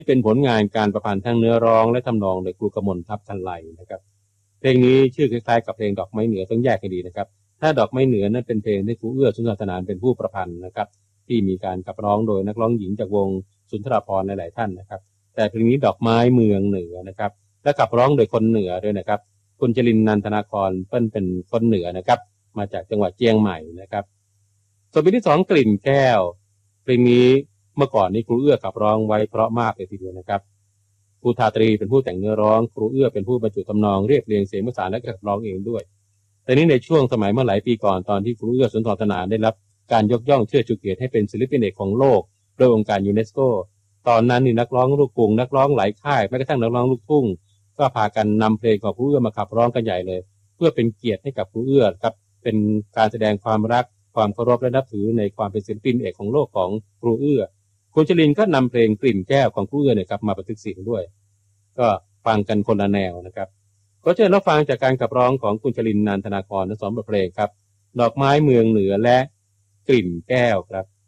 เป็นผลงานการประพันธ์ทั้งเนื้อร้องและทำนองโดยครูกมลทัพทันไลนะครับเพลงนี้ชื่อคล้ายๆกับเพลงดอกไม้เหนือต้องแยกให้ดีนะครับถ้าดอกไม้เหนือนั้นเป็นเพลงที่ครูเอื้อสุนทรนานเป็นผู้ประพันธ์นะครับที่มีการขับร้องโดยนักร้องหญิงจากวงสุนทรภรณ์หลายๆท่านนะครับแต่เพลงนี้ดอกไม้เมืองเหนือนะครับและขับร้องโดยคนเหนือด้วยนะครับคุณจรินทร์นันทนาครเป็นคนเหนือนะครับมาจากจังหวัดเชียงใหม่นะครับส่วนเพลงที่สองกลิ่นแก้วเพลงนี้เมื่อก่อนนี้ครูเอื้อขับร้องไว้เพราะมากเลยทีเดียวนะครับครูทาตรีเป็นผู้แต่งเนื้อร้องครูเอื้อเป็นผู้บรรจุทำนองเรียบเรียงเสียงประสานและขับร้องเองด้วยแต่นี้ในช่วงสมัยเมื่อหลายปีก่อนตอนที่ครูเอื้อสุนทรนานได้รับการยกย่องเชิดชูเกียรติให้เป็นศิลปินเอกของโลกโดยองค์การยูเนสโกตอนนั้นนี่นักร้องลูกกรุงนักร้องหลายค่ายแม้กระทั่งนักร้องลูกทุ่งก็พากันนำเพลงของครูเอื้อมาขับร้องกันใหญ่เลยเพื่อเป็นเกียรติให้กับครูเอื้อครับเป็นการแสดงความรักความเคารพและนับถือในความเป็นศิลปินเอกของโลกของครูเอื้อคุณชลินก็นำเพลงกลิ่นแก้วของครูเอื้อเนี่ยครับมาบันทึกเสียงด้วยก็ฟังกันคนละแนวนะครับก็เชิญรับฟังจากการขับร้องของคุณชลินนันทนาครทั้งสองบทเพลงครับดอกไม้เมืองเหนือและกลิ่นแก้วครับ